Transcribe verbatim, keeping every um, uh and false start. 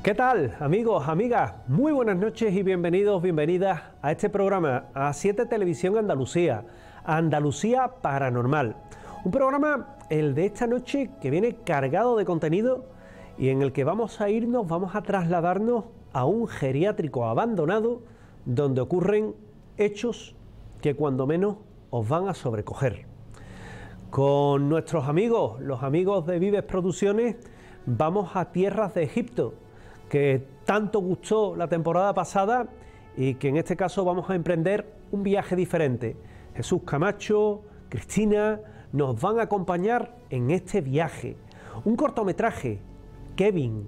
¿Qué tal, amigos, amigas? Muy buenas noches y bienvenidos, bienvenidas a este programa, a siete Televisión Andalucía, Andalucía Paranormal. Un programa, el de esta noche, que viene cargado de contenido y en el que vamos a irnos, vamos a trasladarnos a un geriátrico abandonado donde ocurren hechos que cuando menos os van a sobrecoger. Con nuestros amigos, los amigos de Vives Producciones, vamos a tierras de Egipto, que tanto gustó la temporada pasada y que en este caso vamos a emprender un viaje diferente. Jesús Camacho, Cristina, nos van a acompañar en este viaje. Un cortometraje, Kevin,